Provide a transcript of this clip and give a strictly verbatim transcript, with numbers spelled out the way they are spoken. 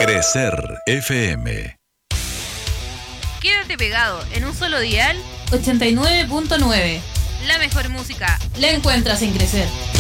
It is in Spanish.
Crecer F M. Quédate pegado en un solo dial. ochenta y nueve punto nueve. La mejor música la encuentras en Crecer.